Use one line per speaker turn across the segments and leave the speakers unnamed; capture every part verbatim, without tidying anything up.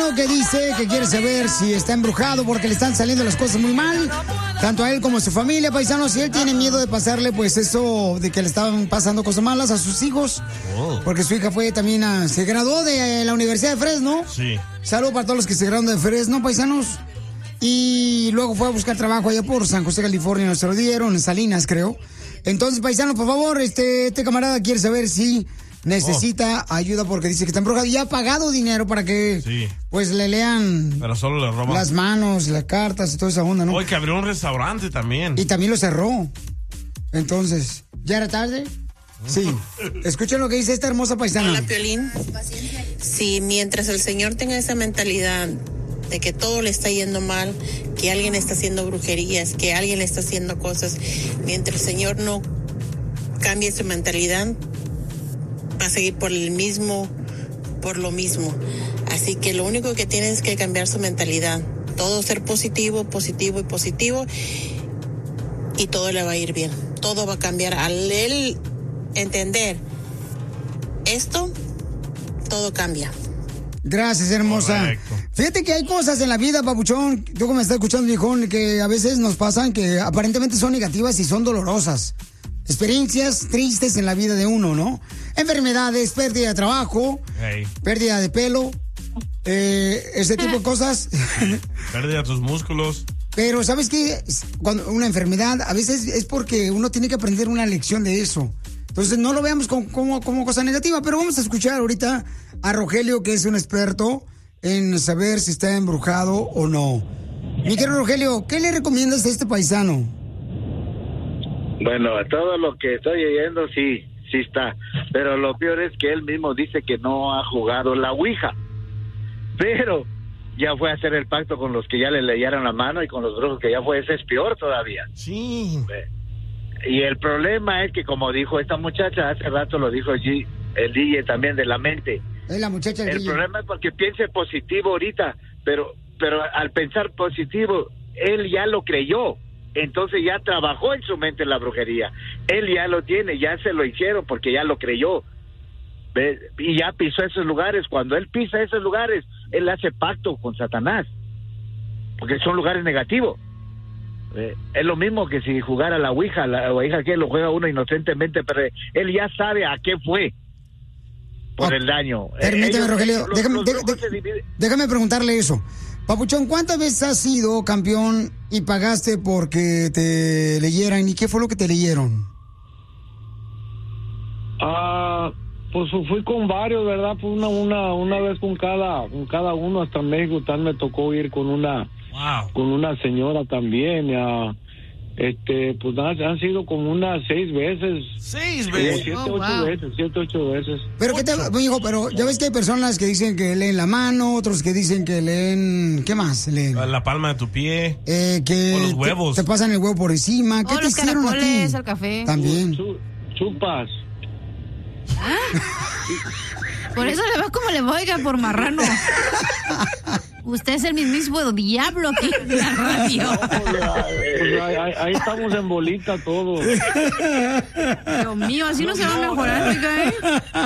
paisano que dice que quiere saber si está embrujado porque le están saliendo las cosas muy mal, tanto a él como a su familia, paisano. Si él tiene miedo de pasarle, pues eso de que le estaban pasando cosas malas a sus hijos, oh. porque su hija fue también, a, se graduó de la Universidad de Fresno.
Sí.
Saludos para todos los que se graduaron de Fresno, paisanos. Y luego fue a buscar trabajo allá por San José, California, nos se lo dieron, en Salinas, creo. Entonces, paisano, por favor, este, este camarada quiere saber si necesita oh. ayuda porque dice que está embrujado y ha pagado dinero para que sí. pues le lean
Pero solo le roban
las manos, las cartas y toda esa onda, ¿no?
Hoy que abrió un restaurante también.
Y también lo cerró. Entonces, ¿ya era tarde? Sí. Escuchen lo que dice esta hermosa paisana.
Hola, Piolín. Sí, mientras el señor tenga esa mentalidad de que todo le está yendo mal, que alguien está haciendo brujerías, que alguien le está haciendo cosas, mientras el señor no cambie su mentalidad, va a seguir por el mismo, por lo mismo. Así que lo único que tiene es que cambiar su mentalidad. Todo ser positivo, positivo y positivo, y todo le va a ir bien. Todo va a cambiar. Al él entender esto, todo cambia.
Gracias, hermosa. Correcto. Fíjate que hay cosas en la vida, papuchón, tú que me estás escuchando, viejón, que a veces nos pasan que aparentemente son negativas y son dolorosas. Experiencias tristes en la vida de uno, ¿no? Enfermedades, pérdida de trabajo, hey. pérdida de pelo, eh, ese tipo de cosas.
Pérdida de tus músculos.
Pero, ¿sabes qué? Cuando una enfermedad, a veces es porque uno tiene que aprender una lección de eso. Entonces, no lo veamos como, como, como cosa negativa, pero vamos a escuchar ahorita a Rogelio, que es un experto en saber si está embrujado o no. Mi querido Rogelio, ¿qué le recomiendas a este paisano?
Bueno, a todo lo que estoy oyendo, sí, sí está. Pero lo peor es que él mismo dice que no ha jugado la Ouija. Pero ya fue a hacer el pacto con los que ya le leyeron la mano y con los brujos que ya fue. Ese es peor todavía.
Sí.
Y el problema es que, como dijo esta muchacha, hace rato lo dijo G, el D J también, de la mente.
Es la muchacha del
El
D J.
problema es porque piense positivo ahorita, pero, pero al pensar positivo, él ya lo creyó. Entonces ya trabajó en su mente la brujería. Él ya lo tiene, ya se lo hicieron porque ya lo creyó. ¿Ves? Y ya pisó esos lugares. Cuando él pisa esos lugares, él hace pacto con Satanás, porque son lugares negativos. ¿Ves? Es lo mismo que si jugara la Ouija, la Ouija que lo juega uno inocentemente, pero él ya sabe a qué fue por oh, el daño.
Permíteme,
Ellos,
Rogelio,
los,
déjame,
los
de, de, déjame preguntarle eso. Papuchón, ¿cuántas veces has sido campeón y pagaste porque te leyeran? ¿Y qué fue lo que te leyeron?
Ah, pues fui con varios, ¿verdad? Pues una una una vez con cada con cada uno, hasta México tal me tocó ir con una wow. con una señora también. Ya, este, pues han, han sido como unas seis veces.
Seis veces.
Siete,
oh,
ocho
wow.
veces, siete, ocho veces.
Pero qué te, hijo, pero ya ves que hay personas que dicen que leen la mano, otros que dicen que leen, ¿qué más leen?
La palma de tu pie.
Eh, que
o los huevos.
Te, te pasan el huevo por encima. ¿Qué
o
te
los
hicieron a ti?
El café.
También.
Chupas.
¿Ah? Por eso le va como le voy, por marrano. Usted es el mismo diablo aquí en la radio.
No, pues, ahí, ahí, ahí estamos en bolita todos.
Dios mío, así no, no se va a mejorar, ¿eh?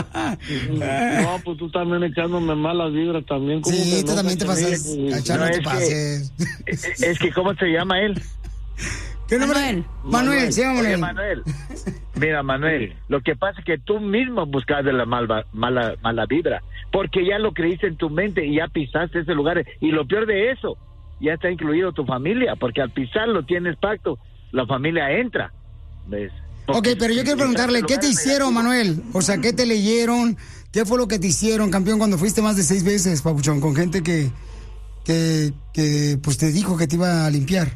No, pues tú también echándome malas vibras también.
¿Cómo sí, tú también te pasas.
No, no te pases. Que, es, es que, ¿cómo se llama él?
¿Qué nombre? Manuel. Manuel, se llama Manuel.
Manuel. Mira, Manuel, lo que pasa es que tú mismo buscaste la malva, mala, mala vibra, porque ya lo creíste en tu mente y ya pisaste ese lugar. Y lo peor de eso, ya está incluido tu familia, porque al pisarlo tienes pacto, la familia entra. ¿Ves?
Porque ok, pero yo quiero preguntarle, ¿qué te hicieron, Manuel? O sea, ¿qué te leyeron? ¿Qué fue lo que te hicieron, campeón, cuando fuiste más de seis veces, papuchón, con gente que, que, que pues te dijo que te iba a limpiar?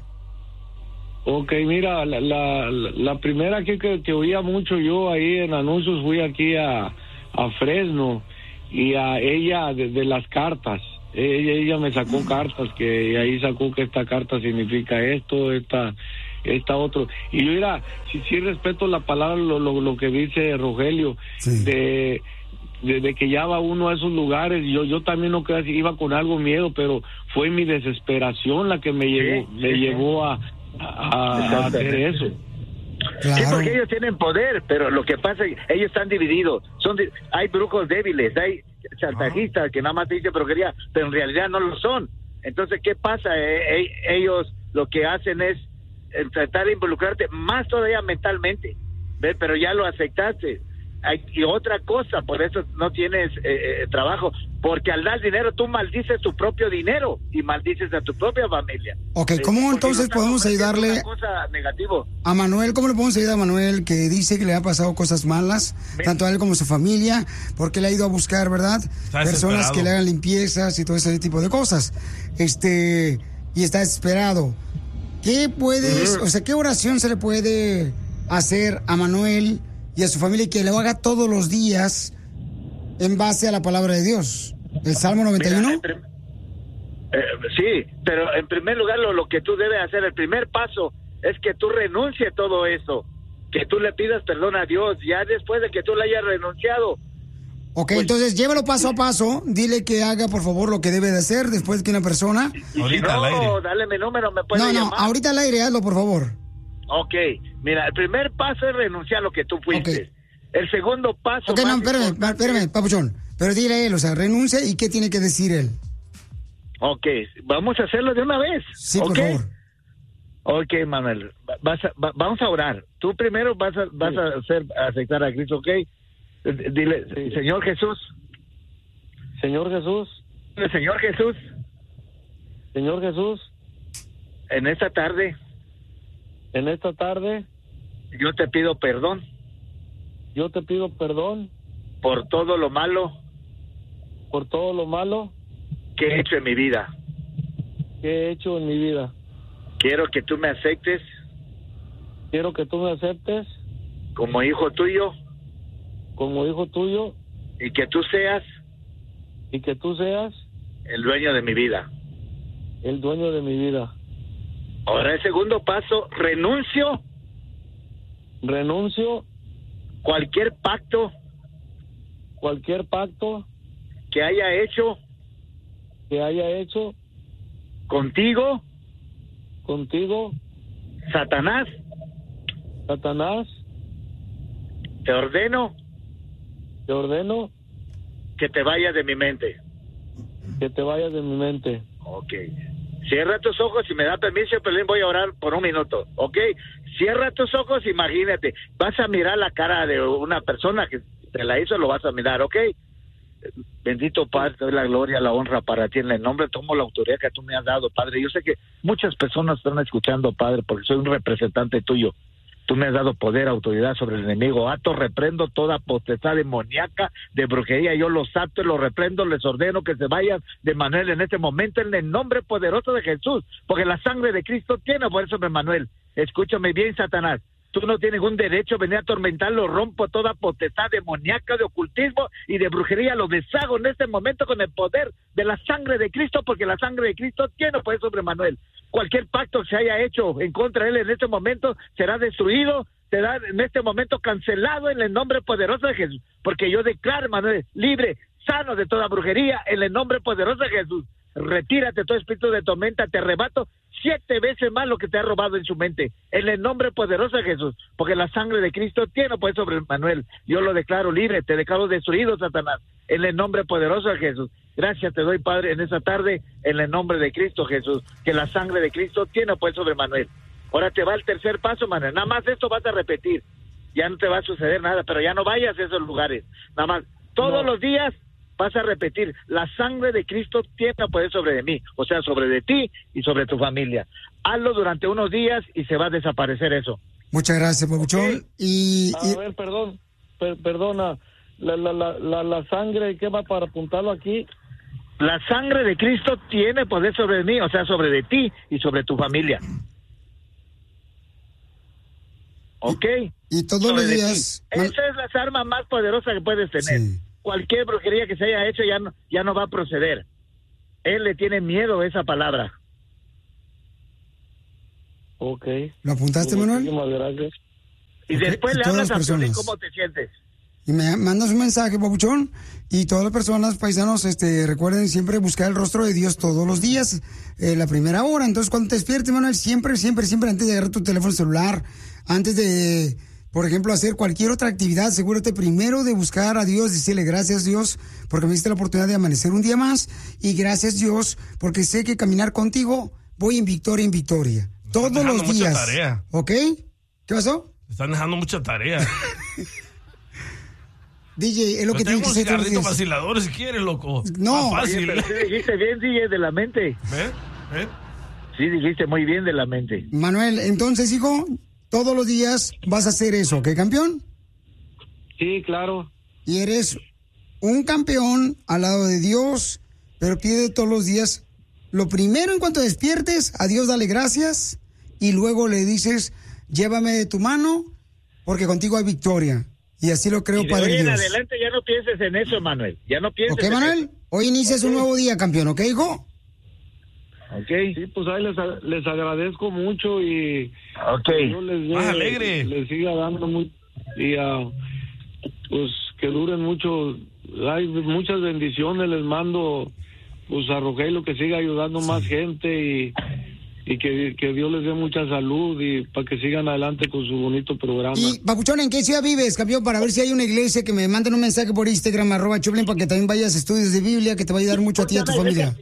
Ok, mira, la, la, la primera que, que, que oía mucho yo ahí en anuncios, fui aquí a, a Fresno, y a ella de, de las cartas, ella, ella me sacó cartas, que ahí sacó que esta carta significa esto, esta, esta otro, y yo mira, sí, sí respeto la palabra, lo, lo, lo que dice Rogelio, sí. de... desde que ya va uno a esos lugares, yo yo también no creo que iba con algo miedo, pero fue mi desesperación la que me llevó, sí, me sí, llevó a A, a hacer eso.
Claro. Sí, porque ellos tienen poder, pero lo que pasa es que ellos están divididos. Son di- hay brujos débiles, hay chantajista, que nada más te dice brujería, pero en realidad no lo son. Entonces, ¿qué pasa? Eh, eh, ellos lo que hacen es eh, tratar de involucrarte más todavía mentalmente, ¿ves? Pero ya lo aceptaste. Hay, y otra cosa, por eso no tienes eh, eh, trabajo, porque al dar dinero tú maldices tu propio dinero y maldices a tu propia familia.
Ok, ¿cómo
eh,
entonces
no
podemos ayudarle
una cosa negativo.
a Manuel? ¿Cómo le podemos ayudar a Manuel que dice que le han pasado cosas malas, Ven. tanto a él como a su familia, porque le ha ido a buscar, ¿verdad?
Está
Personas
desesperado.
que le hagan limpiezas y todo ese tipo de cosas. Este, y está desesperado. ¿Qué puedes, uh-huh. o sea, qué oración se le puede hacer a Manuel y a su familia que lo haga todos los días en base a la palabra de Dios? ¿El Salmo noventa y uno?
Mira, prim- eh, sí, pero en primer lugar lo, lo que tú debes hacer, el primer paso es que tú renuncies todo eso, que tú le pidas perdón a Dios, ya después de que tú le hayas renunciado.
Ok,
pues,
entonces llévalo paso a paso, dile que haga por favor lo que debe de hacer después de que una persona...
Y
ahorita
si no,
al aire.
dale mi número, me puede
No, no,
llamar.
ahorita al aire, hazlo por favor.
Ok, mira, el primer paso es renunciar a lo que tú fuiste.
Okay.
El segundo paso...
Ok, no,
más
espérame,
importante-
espérame, papuchón. Pero dile a él, o sea, renuncia y qué tiene que decir él.
Ok, vamos a hacerlo de una vez.
Sí, por
¿ok?
favor.
Ok, Manuel, va- vas a- va- vamos a orar. Tú primero vas a, vas a hacer, a aceptar a Cristo, ¿ok? Eh, Dile, Señor Jesús,
Señor Jesús,
Señor Jesús,
Señor Jesús,
en esta tarde
en esta tarde
yo te pido perdón
yo te pido perdón
por todo lo malo
por todo lo malo
que he hecho en mi vida.
que he hecho en mi vida.
Quiero que tú me aceptes
Quiero que tú me aceptes
como hijo tuyo
como hijo tuyo
y que tú seas
y que tú seas
el dueño de mi vida.
el dueño de mi vida.
Ahora el segundo paso, renuncio
Renuncio
cualquier pacto
cualquier pacto
que haya hecho
que haya hecho
contigo,
contigo,
Satanás.
Satanás.
Te ordeno
Te ordeno
que te vayas de mi mente.
que te vayas de mi mente.
Ok. Cierra tus ojos y me da permiso, Pelín, voy a orar por un minuto, ¿ok? Cierra tus ojos, imagínate, vas a mirar la cara de una persona que te la hizo, lo vas a mirar, ¿ok? Bendito Padre, te doy la gloria, la honra para ti, en el nombre, tomo la autoridad que tú me has dado, Padre. Yo sé que muchas personas están escuchando, Padre, porque soy un representante tuyo. Tú me has dado poder, autoridad sobre el enemigo. Ato, reprendo toda potestad demoníaca de brujería. Yo los ato y los reprendo, les ordeno que se vayan de Manuel en este momento en el nombre poderoso de Jesús. Porque la sangre de Cristo tiene por eso, Manuel. Escúchame bien, Satanás. Tú no tienes ningún derecho a venir a atormentarlo. Rompo toda potestad demoníaca de ocultismo y de brujería. Lo deshago en este momento con el poder de la sangre de Cristo, porque la sangre de Cristo tiene poder sobre Manuel. Cualquier pacto que se haya hecho en contra de él en este momento será destruido, será en este momento cancelado en el nombre poderoso de Jesús. Porque yo declaro, Manuel, libre, sano de toda brujería en el nombre poderoso de Jesús. Retírate todo espíritu de tormenta, te arrebato siete veces más lo que te ha robado en su mente, en el nombre poderoso de Jesús, porque la sangre de Cristo tiene pues sobre Manuel. Yo lo declaro libre, te declaro destruido, Satanás, en el nombre poderoso de Jesús. Gracias te doy, Padre, en esta tarde, en el nombre de Cristo Jesús, que la sangre de Cristo tiene pues sobre Manuel. Ahora te va el tercer paso, Manuel, nada más esto vas a repetir, ya no te va a suceder nada, pero ya no vayas a esos lugares, nada más, todos
No.
los días vas a repetir, la sangre de Cristo tiene poder sobre de mí, o sea, sobre de ti y sobre tu familia. Hazlo durante unos días y se va a desaparecer eso.
Muchas gracias, Pabuchón.
Okay.
Y,
A
y-
ver, perdón, per- perdona, la, la, la, la, la sangre, ¿qué va para apuntarlo aquí?
La sangre de Cristo tiene poder sobre mí, o sea, sobre de ti y sobre tu familia. ¿Ok?
y todos
Sobre
los
de
días...
ti. Esa es las armas más poderosas que puedes tener.
Sí.
Cualquier brujería que se haya hecho ya no, ya no va a proceder. Él le tiene miedo a esa palabra.
Ok.
¿Lo apuntaste, Manuel?
Muchísimas gracias.
Y
Ok,
después
y
le
todas
hablas
las
a Piolín
personas.
cómo te sientes.
Y me mandas un mensaje, Pabuchón. Y todas las personas, paisanos, este, recuerden siempre buscar el rostro de Dios todos los días, eh, la primera hora. Entonces, cuando te despiertes, Manuel, siempre, siempre, siempre, antes de agarrar tu teléfono celular, antes de por ejemplo, hacer cualquier otra actividad, asegúrate primero de buscar a Dios, decirle gracias Dios porque me diste la oportunidad de amanecer un día más y gracias Dios porque sé que caminar contigo voy en victoria en victoria. Todos los días.
Mucha tarea.
¿Ok? ¿Qué pasó?
Te están dejando mucha tarea.
D J, es lo que tienes que hacer.
Tengo un cigarrito vacilador si quieres, loco.
No.
Más fácil.
Oye, pero sí dijiste bien, D J, de la mente.
¿Eh? ¿Eh?
Sí, dijiste muy bien de la mente.
Manuel, entonces, hijo, todos los días vas a hacer eso, ¿ok, campeón?
Sí, claro.
Y eres un campeón al lado de Dios, pero pide todos los días, lo primero en cuanto despiertes, a Dios dale gracias, y luego le dices, llévame de tu mano, porque contigo hay victoria. Y así lo creo,
y de
Padre
hoy en
Dios.
adelante ya no pienses en eso, Manuel. Ya no pienses
¿Ok,
en
Manuel?
eso.
Hoy inicias un nuevo día, campeón, ¿ok, hijo?
Ok. Sí, pues ahí les, les agradezco mucho y...
Ok.
Yo les dé,
Más alegre.
Les siga dando muy... Y uh, pues que duren mucho. Hay muchas bendiciones, les mando pues a Rogelio que siga ayudando sí. más gente y... Y que, que Dios les dé mucha salud y para que sigan adelante con su bonito programa.
Y, Papuchón, ¿en qué ciudad vives, campeón? Para ver si hay una iglesia que me manden un mensaje por Instagram, arroba Choplin, para que también vayas a estudios de Biblia, que te va a ayudar mucho a ti y a tu familia.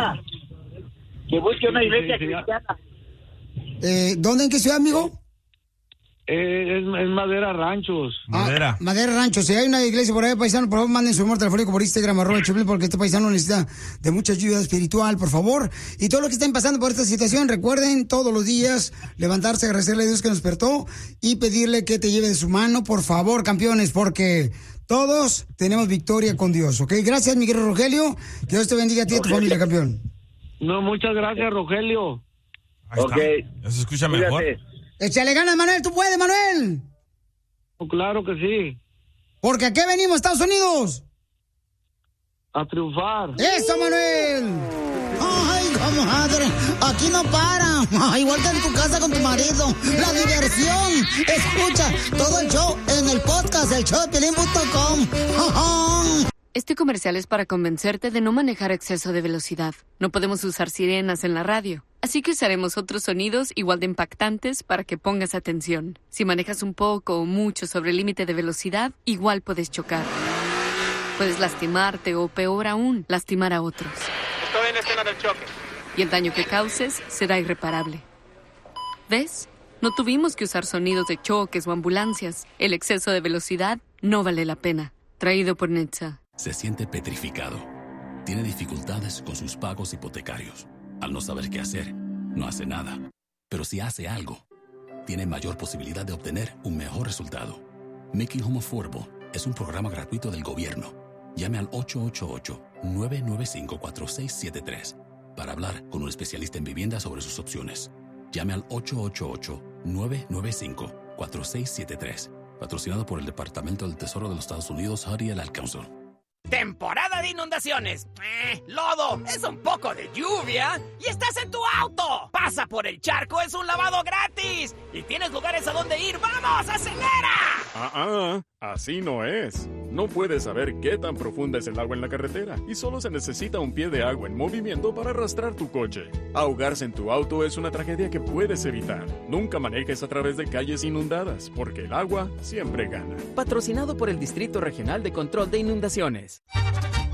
Que busque una iglesia cristiana.
Eh, ¿Dónde, en qué ciudad, amigo?
Eh, es, es Madera Ranchos.
Madera.
Ah, Madera Ranchos. Si hay una iglesia por ahí, paisano, por favor, manden su número telefónico por Instagram, arroba Choplin, porque este paisano necesita de mucha ayuda espiritual, por favor. Y todo lo que estén pasando por esta situación, recuerden todos los días levantarse, agradecerle a Dios que nos despertó y pedirle que te lleve de su mano, por favor, campeones, porque todos tenemos victoria con Dios, ¿ok? Gracias, mi querido Rogelio. Que Dios te bendiga a ti y a tu familia, campeón.
No, muchas gracias, Rogelio.
Ahí está.
Okay.
Ya se escucha mejor.
Cuídate.
Échale ganas, Manuel, tú puedes, Manuel.
Oh, claro que sí.
Porque aquí venimos, Estados Unidos.
A triunfar.
¡Eso, Manuel! ¡Ay, comadre! Aquí no para. Igual que en tu casa con tu marido. La diversión. Escucha todo el show en el podcast, el show de Piolín punto com.
Este comercial es para convencerte de no manejar a exceso de velocidad. No podemos usar sirenas en la radio. Así que usaremos otros sonidos igual de impactantes para que pongas atención. Si manejas un poco o mucho sobre el límite de velocidad, igual puedes chocar. Puedes lastimarte o, peor aún, lastimar a otros.
Estoy en escena del choque.
Y el daño que causes será irreparable. ¿Ves? No tuvimos que usar sonidos de choques o ambulancias. El exceso de velocidad no vale la pena. Traído por Netza.
Se siente petrificado. Tiene dificultades con sus pagos hipotecarios. Al no saber qué hacer, no hace nada. Pero si hace algo, tiene mayor posibilidad de obtener un mejor resultado. Making Home Affordable es un programa gratuito del gobierno. Llame al ocho ocho ocho, nueve nueve cinco, cuatro seis siete tres para hablar con un especialista en vivienda sobre sus opciones. Llame al ocho ocho ocho, nueve nueve cinco, cuatro seis siete tres. Patrocinado por el Departamento del Tesoro de los Estados Unidos, Harry el Ad Council.
Temporada de inundaciones. Eh, lodo, es un poco de lluvia y estás en tu auto. Pasa por el charco, es un lavado gratis. Y tienes lugares a donde ir. ¡Vamos, acelera!
Ah, ah, así no es. No puedes saber qué tan profunda es el agua en la carretera y solo se necesita un pie de agua en movimiento para arrastrar tu coche. Ahogarse en tu auto es una tragedia que puedes evitar. Nunca manejes a través de calles inundadas, porque el agua siempre gana.
Patrocinado por el Distrito Regional de Control de Inundaciones.